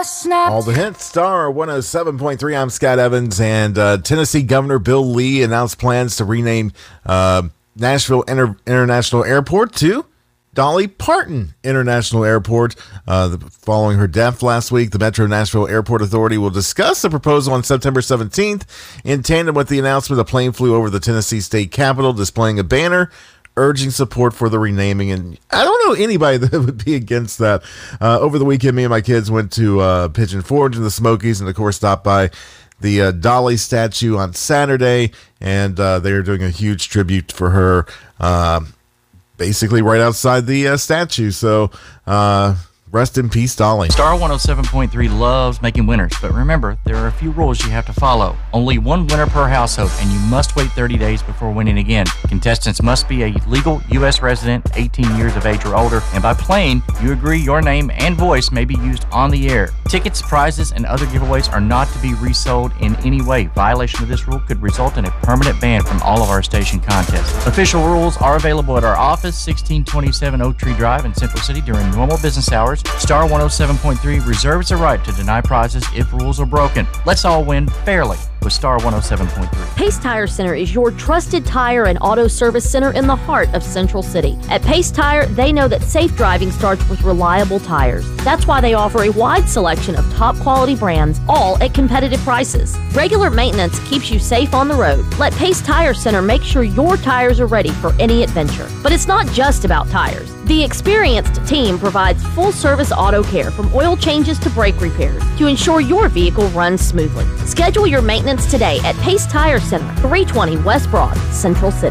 snapped. All the hits, Star 107.3. I'm Scott Evans, and Tennessee Governor Bill Lee announced plans to rename Nashville International Airport to Dolly Parton International Airport. Following her death last week, the Metro Nashville Airport Authority will discuss the proposal on September 17th. In tandem with the announcement, a plane flew over the Tennessee state capitol, displaying a banner urging support for the renaming. And I don't know anybody that would be against that. Over the weekend, me and my kids went to Pigeon Forge in the Smokies, and of course stopped by the Dolly statue on Saturday, and they're doing a huge tribute for her, basically right outside the statue. So rest in peace, Dolly. Star 107.3 loves making winners, but remember, there are a few rules you have to follow. Only one winner per household, and you must wait 30 days before winning again. Contestants must be a legal U.S. resident, 18 years of age or older, and by playing, you agree your name and voice may be used on the air. Tickets, prizes, and other giveaways are not to be resold in any way. Violation of this rule could result in a permanent ban from all of our station contests. Official rules are available at our office, 1627 Oak Tree Drive in Central City during normal business hours. Star 107.3 reserves the right to deny prizes if rules are broken. Let's all win fairly with Star 107.3. Pace Tire Center is your trusted tire and auto service center in the heart of Central City. At Pace Tire, they know that safe driving starts with reliable tires. That's why they offer a wide selection of top quality brands, all at competitive prices. Regular maintenance keeps you safe on the road. Let Pace Tire Center make sure your tires are ready for any adventure. But it's not just about tires. The experienced team provides full-service auto care from oil changes to brake repairs to ensure your vehicle runs smoothly. Schedule your maintenance today at Pace Tire Center, 320 West Broad, Central City.